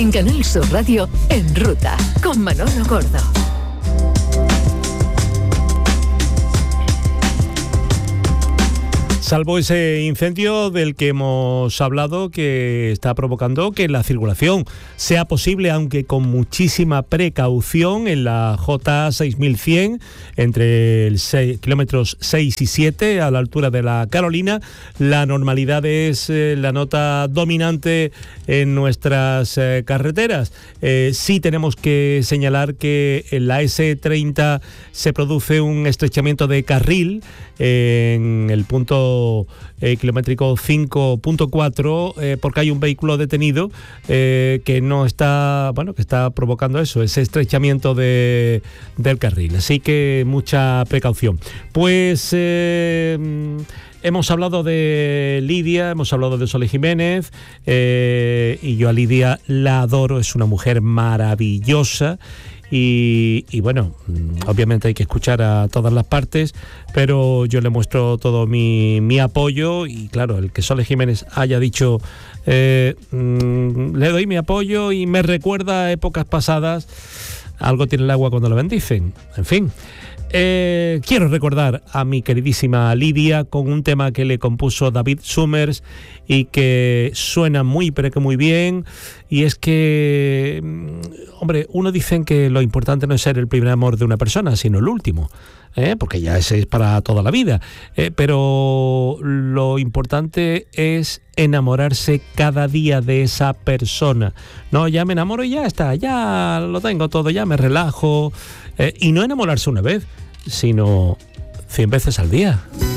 En Canal Sur Radio, En Ruta, con Manolo Gordo. Salvo ese incendio del que hemos hablado, que está provocando que la circulación sea posible, aunque con muchísima precaución, en la J6100, entre el kilómetros 6 y 7, a la altura de la Carolina. La normalidad es la nota dominante en nuestras carreteras. Sí tenemos que señalar que en la S30 se produce un estrechamiento de carril en el punto kilométrico 5.4 porque hay un vehículo detenido que no está, que está provocando eso, ese estrechamiento del carril, así que mucha precaución. Pues hemos hablado de Lidia, hemos hablado de Sole Jiménez, y yo a Lidia la adoro, es una mujer maravillosa. Y bueno, obviamente hay que escuchar a todas las partes, pero yo le muestro todo mi apoyo. Y claro, el que Sole Jiménez haya dicho le doy mi apoyo y me recuerda a épocas pasadas, algo tiene el agua cuando la bendicen. En fin, quiero recordar a mi queridísima Lidia con un tema que le compuso David Summers y que suena muy pero que muy bien. Y es que, hombre, uno dicen que lo importante no es ser el primer amor de una persona, sino el último, porque ya ese es para toda la vida, pero lo importante es enamorarse cada día de esa persona. No, ya me enamoro y ya está, ya lo tengo todo, ya me relajo, y no enamorarse una vez, sino 100 veces al día.